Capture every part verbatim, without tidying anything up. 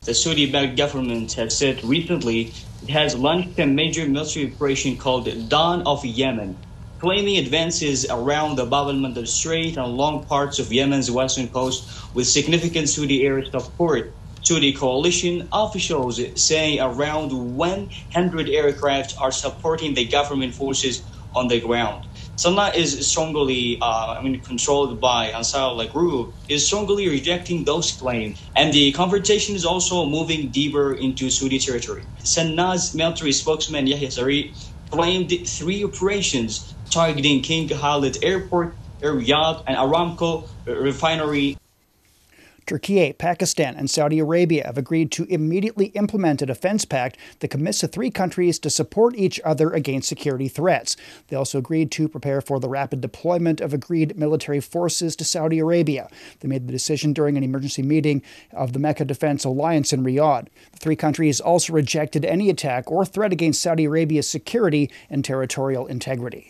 The Saudi-backed government has said recently it has launched a major military operation called Dawn of Yemen, claiming advances around the Bab el-Mandeb Strait and along parts of Yemen's western coast with significant Saudi air support. Saudi coalition officials saying around one hundred aircraft are supporting the government forces on the ground. Sana'a is strongly, uh, I mean, controlled by Ansar Allah group, is strongly rejecting those claims, and the confrontation is also moving deeper into Saudi territory. Sana'a's military spokesman Yahya Sari claimed three operations targeting King Khalid Airport, Riyadh, and Aramco refinery. Turkey, Pakistan, and Saudi Arabia have agreed to immediately implement a defense pact that commits the three countries to support each other against security threats. They also agreed to prepare for the rapid deployment of agreed military forces to Saudi Arabia. They made the decision during an emergency meeting of the Mecca Defense Alliance in Riyadh. The three countries also rejected any attack or threat against Saudi Arabia's security and territorial integrity.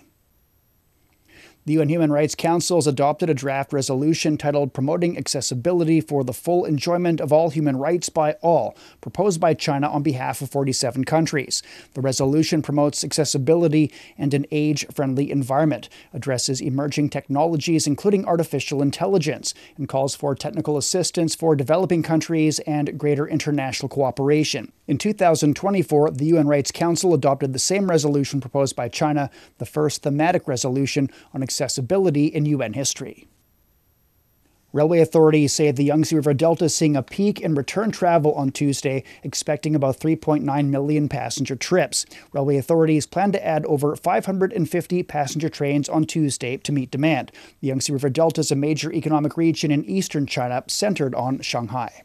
The U N Human Rights Council has adopted a draft resolution titled Promoting Accessibility for the Full Enjoyment of All Human Rights by All, proposed by China on behalf of forty-seven countries. The resolution promotes accessibility and an age-friendly environment, addresses emerging technologies including artificial intelligence, and calls for technical assistance for developing countries and greater international cooperation. In two thousand twenty-four, the U N Rights Council adopted the same resolution proposed by China, the first thematic resolution on accessibility in U N history. Railway authorities say the Yangtze River Delta is seeing a peak in return travel on Tuesday, expecting about three point nine million passenger trips. Railway authorities plan to add over five hundred fifty passenger trains on Tuesday to meet demand. The Yangtze River Delta is a major economic region in eastern China, centered on Shanghai.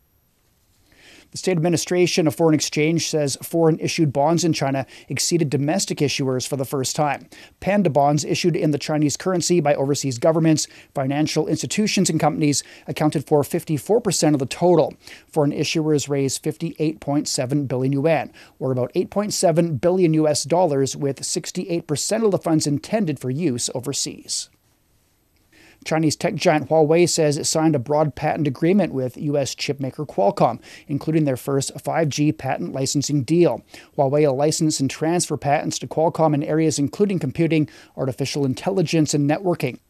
The State Administration of Foreign Exchange says foreign-issued bonds in China exceeded domestic issuers for the first time. Panda bonds issued in the Chinese currency by overseas governments, financial institutions, and companies accounted for fifty-four percent of the total. Foreign issuers raised fifty-eight point seven billion yuan, or about eight point seven billion U S dollars, with sixty-eight percent of the funds intended for use overseas. Chinese tech giant Huawei says it signed a broad patent agreement with U S chipmaker Qualcomm, including their first five G patent licensing deal. Huawei will license and transfer patents to Qualcomm in areas including computing, artificial intelligence, and networking.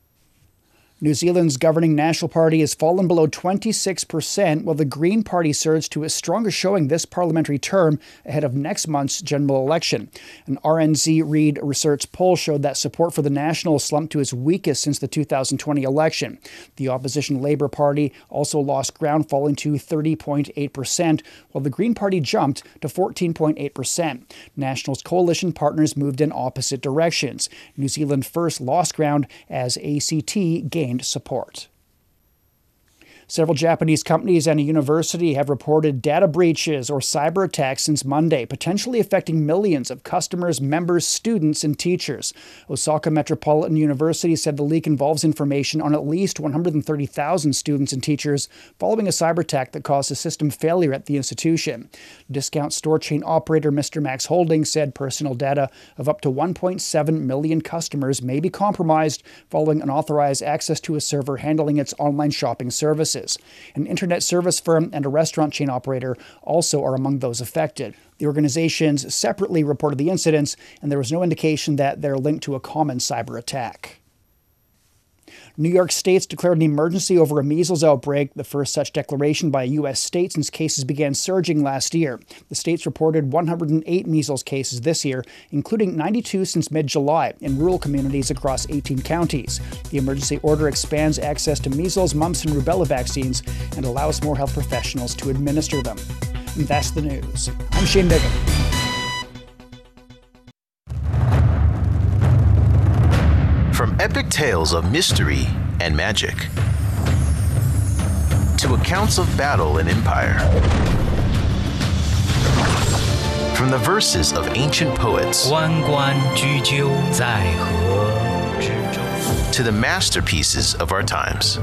New Zealand's governing National Party has fallen below twenty-six percent, while the Green Party surged to its strongest showing this parliamentary term ahead of next month's general election. An R N Z Reid research poll showed that support for the Nationals slumped to its weakest since the two thousand twenty election. The opposition Labour Party also lost ground, falling to thirty point eight percent, while the Green Party jumped to fourteen point eight percent. Nationals' coalition partners moved in opposite directions. New Zealand First lost ground as A C T gained support. Several Japanese companies and a university have reported data breaches or cyber attacks since Monday, potentially affecting millions of customers, members, students, and teachers. Osaka Metropolitan University said the leak involves information on at least one hundred thirty thousand students and teachers following a cyber attack that caused a system failure at the institution. Discount store chain operator Mister Max Holdings said personal data of up to one point seven million customers may be compromised following unauthorized access to a server handling its online shopping services. An internet service firm and a restaurant chain operator also are among those affected. The organizations separately reported the incidents, and there was no indication that they're linked to a common cyber attack. New York State's declared an emergency over a measles outbreak, the first such declaration by a U S state since cases began surging last year. The state's reported one hundred eight measles cases this year, including ninety-two since mid-July in rural communities across eighteen counties. The emergency order expands access to measles, mumps, and rubella vaccines and allows more health professionals to administer them. And that's the news. I'm Shane Bigham. From epic tales of mystery and magic to accounts of battle and empire, from the verses of ancient poets 弯关雎鸠，在河之洲 to the masterpieces of our times.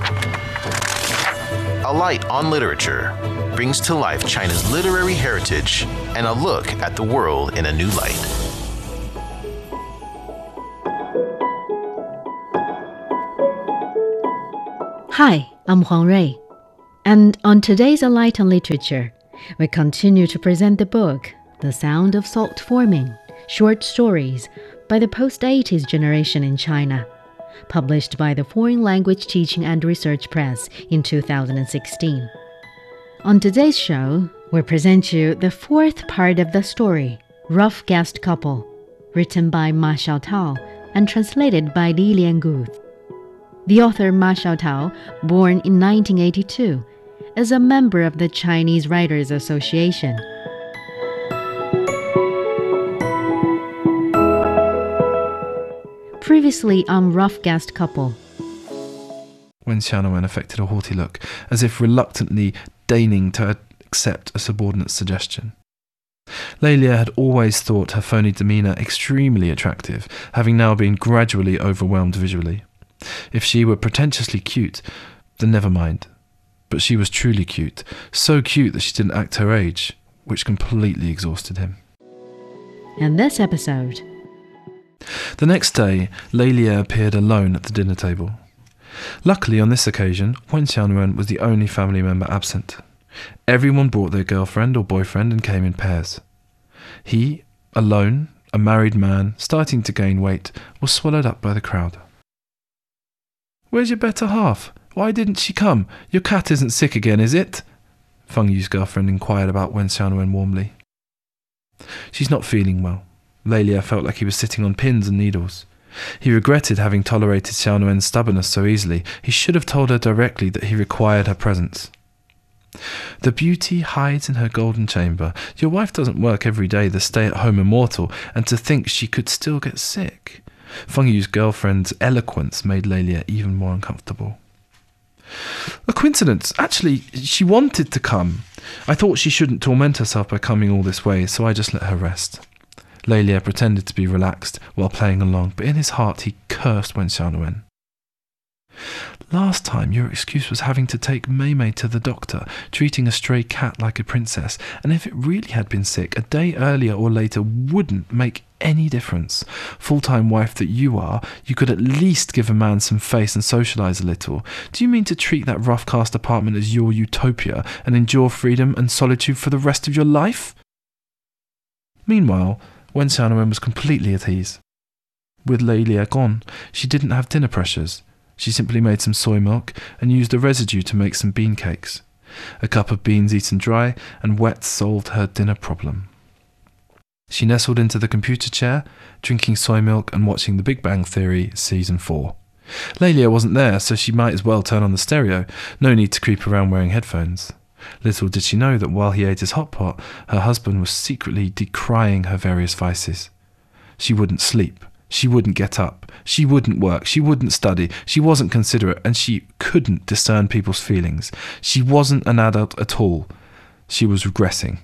A Light on Literature brings to life China's literary heritage and a look at the world in a new light. Hi, I'm Huang Rui. And on today's A Light on Literature, we continue to present the book, The Sound of Salt Forming, Short Stories by the post-eighties generation in China, published by the Foreign Language Teaching and Research Press in two thousand sixteen. On today's show, we present you the fourth part of the story, Rough Guest Couple, written by Ma Xiaotao and translated by Li Liangu. The author Ma Xiaotao, born in nineteen eighty-two, is a member of the Chinese Writers Association. Previously on Rough Guest Couple. Wen Xiaowen affected a haughty look, as if reluctantly deigning to accept a subordinate's suggestion. Lélia had always thought her phony demeanour extremely attractive, having now been gradually overwhelmed visually. If she were pretentiously cute, then never mind. But she was truly cute, so cute that she didn't act her age, which completely exhausted him. In this episode, the next day, Lélia appeared alone at the dinner table. Luckily, on this occasion, Wen Xiaowen was the only family member absent. Everyone brought their girlfriend or boyfriend and came in pairs. He, alone, a married man, starting to gain weight, was swallowed up by the crowd. "Where's your better half? Why didn't she come? Your cat isn't sick again, is it?" Feng Yu's girlfriend inquired about Wen Xiaowen warmly. "She's not feeling well." Lélia felt like he was sitting on pins and needles. He regretted having tolerated Xiaowen's stubbornness so easily. He should have told her directly that he required her presence. "The beauty hides in her golden chamber. Your wife doesn't work every day, the stay-at-home immortal, and to think she could still get sick." Feng Yu's girlfriend's eloquence made Lélia even more uncomfortable. "A coincidence. Actually, she wanted to come. I thought she shouldn't torment herself by coming all this way, so I just let her rest." Lélia pretended to be relaxed while playing along, but in his heart he cursed Wen Xiaowen. "Last time your excuse was having to take Mei Mei to the doctor, treating a stray cat like a princess, and if it really had been sick, a day earlier or later wouldn't make any difference. Full-time wife that you are, you could at least give a man some face and socialise a little. Do you mean to treat that rough-cast apartment as your utopia and endure freedom and solitude for the rest of your life?" Meanwhile, Wen Xiaowen was completely at ease. With Lélia gone, she didn't have dinner pressures. She simply made some soy milk and used the residue to make some bean cakes. A cup of beans eaten dry and wet solved her dinner problem. She nestled into the computer chair, drinking soy milk and watching The Big Bang Theory Season four. Lélia wasn't there, so she might as well turn on the stereo. No need to creep around wearing headphones. Little did she know that while he ate his hot pot, her husband was secretly decrying her various vices. She wouldn't sleep. She wouldn't get up. She wouldn't work. She wouldn't study. She wasn't considerate, and she couldn't discern people's feelings. She wasn't an adult at all. She was regressing.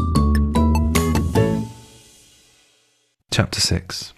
Chapter six.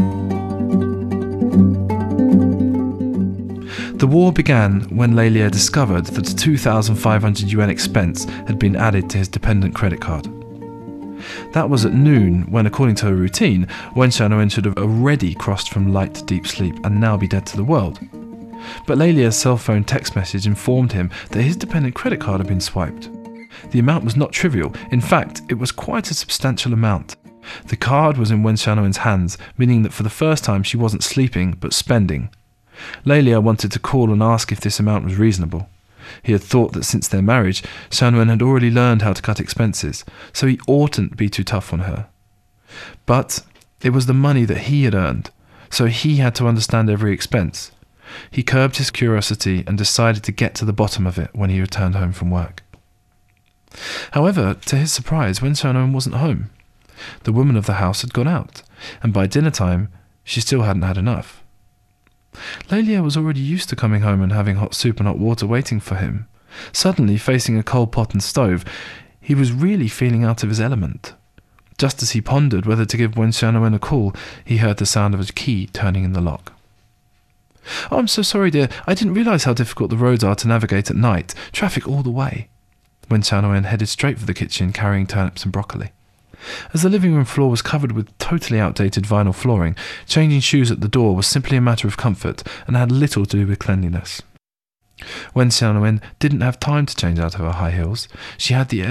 The war began when Lélia discovered that a two thousand five hundred yuan expense had been added to his dependent credit card. That was at noon when, according to her routine, Wen Xiaowen should have already crossed from light to deep sleep and now be dead to the world. But Lélia's cell phone text message informed him that his dependent credit card had been swiped. The amount was not trivial. In fact, it was quite a substantial amount. The card was in Wen Xiaowen's hands, meaning that for the first time she wasn't sleeping but spending. Lélia wanted to call and ask if this amount was reasonable. He had thought that since their marriage, Xiaowen had already learned how to cut expenses, so he oughtn't be too tough on her. But it was the money that he had earned, so he had to understand every expense. He curbed his curiosity and decided to get to the bottom of it when he returned home from work. However, to his surprise, Wen Xiaowen wasn't home. The woman of the house had gone out, and by dinner time, she still hadn't had enough. Lélia was already used to coming home and having hot soup and hot water waiting for him. Suddenly, facing a coal pot and stove, he was really feeling out of his element. Just as he pondered whether to give Wen Xiaowen a call, he heard the sound of a key turning in the lock. "Oh, I'm so sorry, dear. I didn't realise how difficult the roads are to navigate at night. Traffic all the way." Wen Xiaowen headed straight for the kitchen, carrying turnips and broccoli. As the living room floor was covered with totally outdated vinyl flooring, changing shoes at the door was simply a matter of comfort and had little to do with cleanliness. Wen Xiaowen didn't have time to change out of her high heels. She had the